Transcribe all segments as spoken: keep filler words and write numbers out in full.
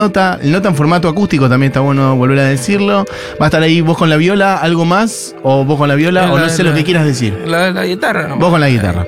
nota, el nota en formato acústico también está bueno volver a decirlo. Va a estar ahí vos con la viola, algo más, o vos con la viola, la, o no sé la, lo que quieras decir. La, la guitarra, ¿no? Vos con la guitarra.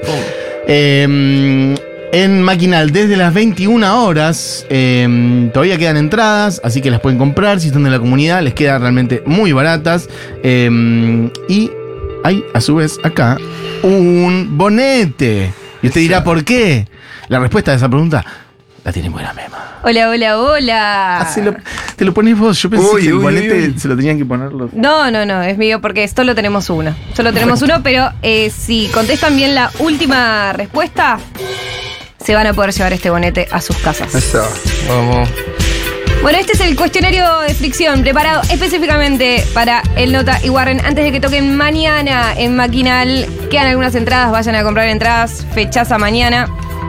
Eh, en Maquinal, desde las veintiuna horas, eh, todavía quedan entradas, así que las pueden comprar si están de la comunidad, les quedan realmente muy baratas. Eh, y hay, a su vez, acá, un bonete. Y usted dirá, ¿por qué? La respuesta a esa pregunta la tiene buena Mema. Hola, hola, hola. Así lo, te lo pones vos. Yo pensé Uy, que el uy, bonete uy, uy. se lo tenían que poner los... No, no, no, es mío porque solo tenemos uno. Solo tenemos uno, pero eh, si contestan bien la última respuesta, se van a poder llevar este bonete a sus casas. Eso. Vamos. Bueno, este es el cuestionario de fricción, preparado específicamente para el Nota y Warren. Antes de que toquen mañana en Maquinal, quedan algunas entradas, vayan a comprar entradas, fechaza mañana.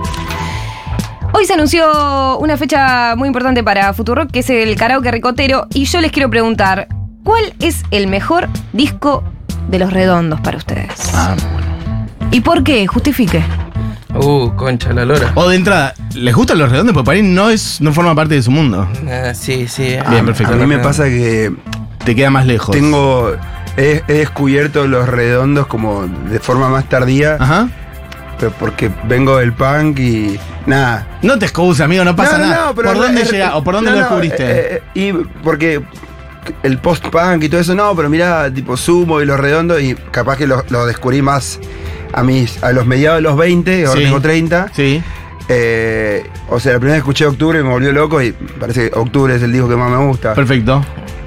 Hoy se anunció una fecha muy importante para Futurock, que es el Karaoke Ricotero, y yo les quiero preguntar, ¿cuál es el mejor disco de Los Redondos para ustedes? Ah, bueno. ¿Y por qué? Justifique. Uh, concha la lora. O de entrada, ¿les gustan los redondos? Porque para mí no, es, no forma parte de su mundo. Ah, sí, sí. Bien, perfecto. A mí me pasa que Te queda más lejos. tengo. He, he descubierto los redondos como de forma más tardía, Ajá. pero porque vengo del punk y. Nada. No te excuses, amigo, no pasa No, no, nada. no, pero ¿Por dónde es- llega? ¿O por dónde no, lo no, descubriste? eh, eh, y porque el post-punk y todo eso, no, pero mirá, tipo Sumo y los redondos, y capaz que lo, lo descubrí más a mis a los mediados de los veinte, ahora Sí. tengo treinta. Sí. Eh, o sea, la primera vez que escuché Octubre me volvió loco y parece que Octubre es el disco que más me gusta. Perfecto.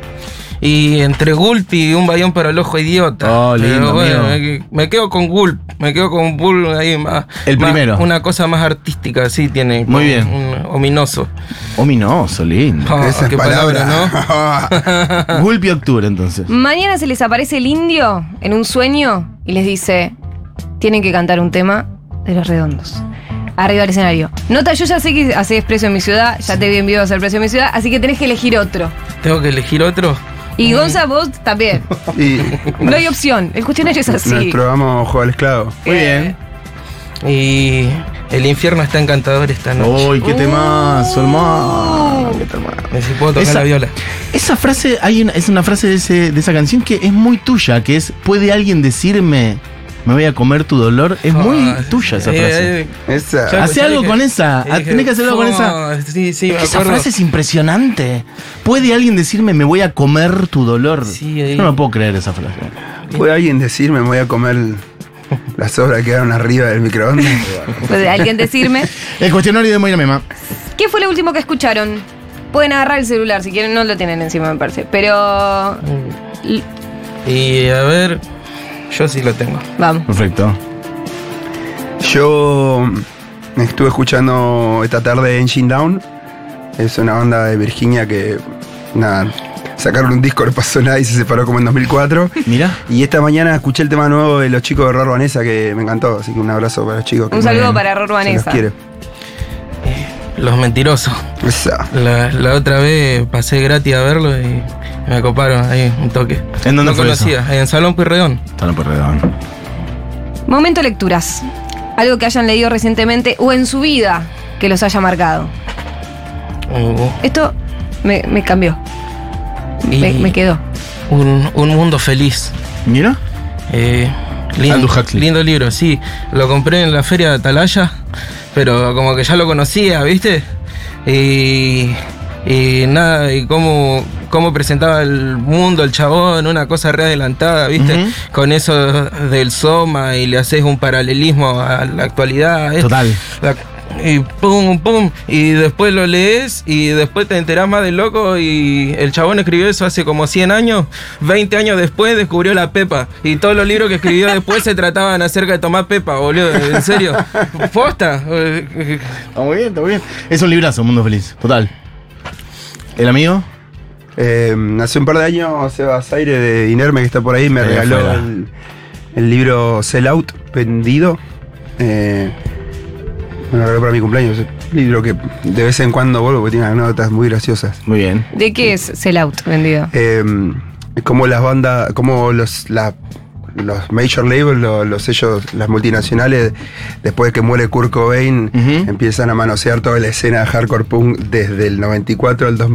Y entre Gulp y Un Bayón para el Ojo Idiota. Oh, lindo, Pero bueno, amigo. me, me quedo con Gulp. Me quedo con Gulp ahí más. El más- primero. Una cosa más artística, sí, tiene. Muy un- bien. Un ominoso. Ominoso, lindo. Ah, Esas qué palabras, palabra, ¿no? Gulpi Octubre, entonces. Mañana se les aparece el indio en un sueño y les dice, tienen que cantar un tema de Los Redondos. Arriba del escenario. Nota, yo ya sé que haces Precio en mi ciudad, ya te vi en vivo hacer Precio en mi ciudad, así que tenés que elegir otro. Tengo que elegir otro. Y Gonza, vos también. Y No hay opción, el cuestionario es así. nuestro amo Juego al Esclavo. Muy bien. Y El infierno está encantador esta noche. Uy, qué temazo, hermano. Qué temazo. Si puedo tocar Esa- la viola. Esa frase, hay una, es una frase de, ese, de esa canción que es muy tuya, que es, ¿puede alguien decirme, me voy a comer tu dolor? Es muy Ah, tuya esa eh, frase. eh, Esa. Ya- Hacé ya algo dije- con esa. ya dije, Tenés que hacer algo con esa. oh, Sí, sí, me Esa acuerdo. frase es impresionante. ¿Puede alguien decirme, me voy a comer tu dolor? Sí, ahí. Yo no puedo creer esa frase. ¿Puede alguien decirme me voy a comer las sobras que quedaron arriba del microondas? ¿Puede alguien decirme? El cuestionario de Moira Mema. ¿Qué fue lo último que escucharon? Pueden agarrar el celular si quieren, no lo tienen encima, me parece. Pero. l- Y a ver, yo sí lo tengo. Vamos. Perfecto. Yo estuve escuchando esta tarde Engine Down. Es una banda de Virginia que, nada, sacaron un disco, no pasó nada y se separó como en dos mil cuatro. Mira. Y esta mañana escuché el tema nuevo de los chicos de Ror Vanessa que me encantó. Así que un abrazo para los chicos. que Un me- saludo para Ror se los Vanessa. quiere. Los mentirosos. Esa. La, la otra vez pasé gratis a verlo y me coparon ahí un toque. ¿En dónde no fue conocía, en Salón Pueyrredón. Está por redón. Momento lecturas. Algo que hayan leído recientemente o en su vida que los haya marcado. Uh, Esto me, me cambió. y Me, me quedó. un, un mundo feliz. Mira. Eh, lindo, Aldous Huxley. lindo libro, sí. Lo compré en la feria de Atalaya, pero como que ya lo conocía, ¿viste? Y, y nada, y cómo, cómo presentaba el mundo, el chabón, una cosa re adelantada, ¿viste? Ujú. Con eso del Soma y le haces un paralelismo a la actualidad. ¿eh? Total. La- y pum, pum, y después lo lees y después te enterás más del loco y el chabón escribió eso hace como cien años, veinte años después descubrió la pepa y todos los libros que escribió después se trataban acerca de tomar pepa, boludo, en serio, posta. Está muy bien, está muy bien. Es un librazo, Mundo Feliz. Total. ¿El amigo? Eh, hace un par de años Sebas Aire de Inerme, que está por ahí, me Ahí regaló afuera. el, el libro Sell Out, vendido. Eh, me lo regaló para mi cumpleaños. Un libro que de vez en cuando vuelvo porque tiene anécdotas muy graciosas. Muy bien. ¿De qué es Sell Out vendido? Eh, como las bandas, como los, la- los major labels, los, los sellos, las multinacionales, después de que muere Kurt Cobain, Ujú. empiezan a manosear toda la escena de hardcore punk desde el noventa y cuatro al dos mil.